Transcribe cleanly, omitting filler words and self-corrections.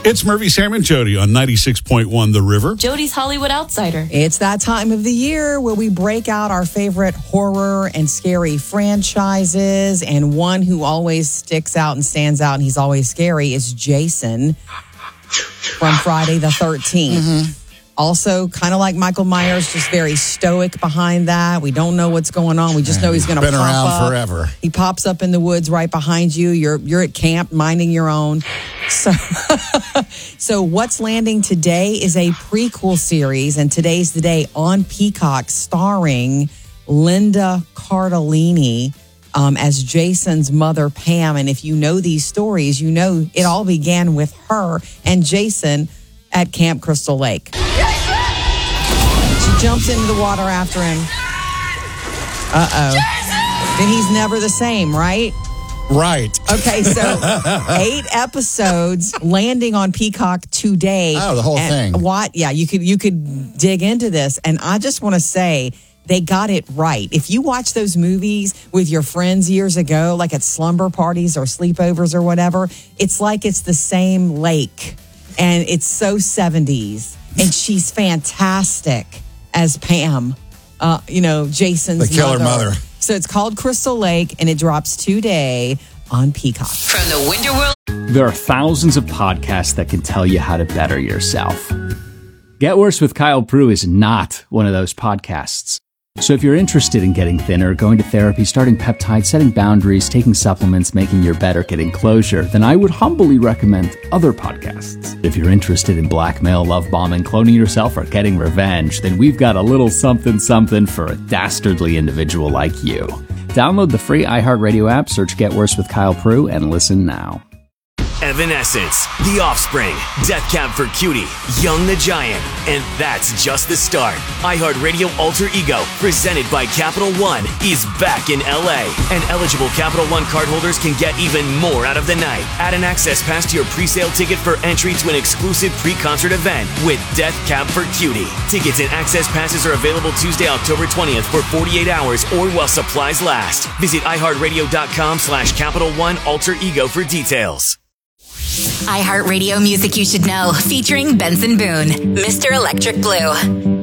It's Murphy, Sam, and Jody on 96.1 The River. Jody's Hollywood Outsider. It's that time of the year where we break out our favorite horror and scary franchises. And one who always sticks out and stands out, and he's always scary, is Jason from Friday the 13th. Mm-hmm. Also, kind of like Michael Myers, just very stoic behind that. We don't know what's going on. We just know he's going to pop up. Been around forever. He pops up in the woods right behind you. You're at camp minding your own. So what's landing today is a prequel series, and today's the day on Peacock, starring Linda Cardellini as Jason's mother, Pam. And if you know these stories, you know it all began with her and Jason at Camp Crystal Lake. She jumps into the water after him. Then he's never the same, right? Right. Okay, so 8 episodes landing on Peacock today. Oh, the whole thing. What? Yeah, you could dig into this, and I just want to say they got it right. If you watch those movies with your friends years ago, like at slumber parties or sleepovers or whatever, it's like it's the same lake, and it's so 70s, and she's fantastic as Pam. Jason's the killer mother. So it's called Crystal Lake, and it drops today on Peacock. From the Winter World. There are thousands of podcasts that can tell you how to better yourself. Get Worse with Kyle Prue is not one of those podcasts. So if you're interested in getting thinner, going to therapy, starting peptides, setting boundaries, taking supplements, making your bed, or getting closure, then I would humbly recommend other podcasts. If you're interested in blackmail, love bombing, cloning yourself, or getting revenge, then we've got a little something something for a dastardly individual like you. Download the free iHeartRadio app, search Get Worse with Kyle Prue, and listen now. Evanescence, The Offspring, Death Cab for Cutie, Young the Giant, and that's just the start. iHeartRadio Alter Ego, presented by Capital One, is back in LA, and eligible Capital One cardholders can get even more out of the night. Add an access pass to your pre-sale ticket for entry to an exclusive pre-concert event with Death Cab for Cutie. Tickets and access passes are available Tuesday, October 20th for 48 hours or while supplies last. Visit iHeartRadio.com/Capital One Alter Ego for details. iHeartRadio Music You Should Know, featuring Benson Boone, Mr. Electric Blue.